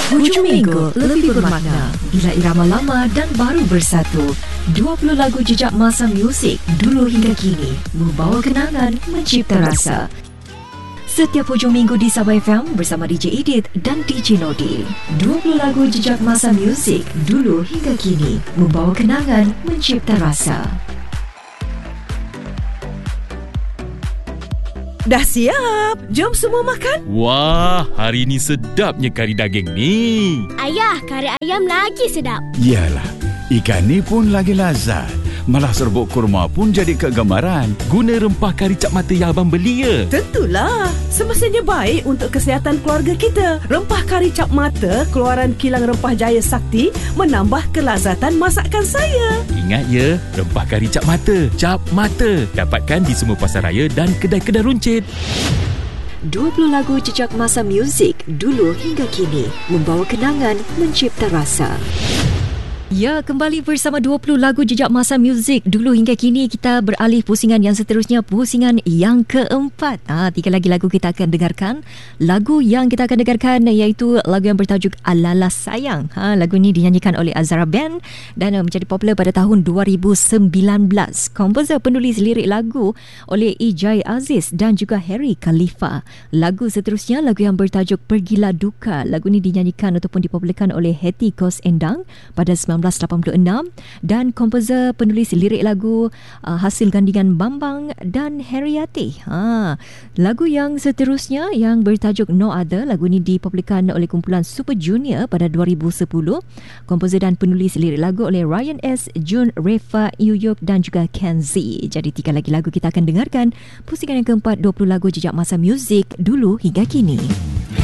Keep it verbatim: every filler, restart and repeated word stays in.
Hujung minggu lebih bermakna bila irama lama dan baru bersatu. dua puluh lagu jejak masa muzik dulu hingga kini membawa kenangan, mencipta rasa. Setiap hujung minggu di Sabah F M bersama D J Edith dan D J Nodi. dua puluh lagu jejak masa muzik dulu hingga kini membawa kenangan, mencipta rasa. Dah siap? Jom semua makan. Wah, hari ni sedapnya kari daging ni. Ayah, kari ayam lagi sedap. Yalah, ikan ni pun lagi lazat. Malah serbuk kurma pun jadi kegemaran. Guna rempah kari cap mata yang abang beli ya? Tentulah. Semestinya baik untuk kesihatan keluarga kita. Rempah kari cap mata keluaran kilang Rempah Jaya Sakti menambah kelazatan masakan saya. Ingat ya, rempah kari cap mata. Cap mata. Dapatkan di semua pasar raya dan kedai-kedai runcit. dua puluh lagu jejak masa muzik dulu hingga kini membawa kenangan, mencipta rasa. Ya, kembali bersama dua puluh lagu jejak masa muzik dulu hingga kini. Kita beralih pusingan yang seterusnya, pusingan yang keempat. Ah, tiga lagi lagu kita akan dengarkan. Lagu yang kita akan dengarkan iaitu lagu yang bertajuk Alala Sayang. Ha, lagu ini dinyanyikan oleh Azhara Band dan uh, menjadi popular pada tahun dua ribu sembilan belas. Komposer penulis lirik lagu oleh Ijai Aziz dan juga Harry Khalifa. Lagu seterusnya, lagu yang bertajuk Pergilah Duka. Lagu ini dinyanyikan ataupun dipopularkan oleh Hetty Koes Endang pada sembilan belas lapan puluh enam dan komposer penulis lirik lagu uh, hasil gandingan Bambang dan Heriati. Ha, lagu yang seterusnya yang bertajuk No Other. Lagu ini dipopularkan oleh kumpulan Super Junior pada dua ribu sepuluh. Komposer dan penulis lirik lagu oleh Ryan S, Jun, Refa, Yuyuk dan juga Kenzi. Jadi tiga lagi lagu kita akan dengarkan. Pusingan yang keempat, dua puluh lagu jejak masa muzik dulu hingga kini.